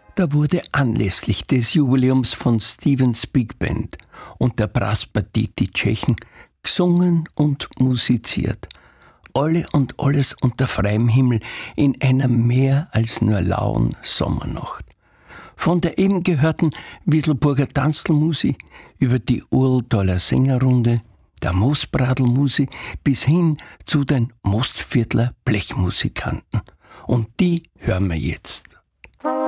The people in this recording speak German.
Da wurde anlässlich des Jubiläums von Stevens Big Band und der Brasspartie Die Tschechen gesungen und musiziert. Alle und alles unter freiem Himmel in einer mehr als nur lauen Sommernacht. Von der eben gehörten Wieselburger Tanzlmusi über die Urltaler Sängerrunde, der Moosbradelmusi bis hin zu den Mostviertler Blechmusikanten. Und die hören wir jetzt.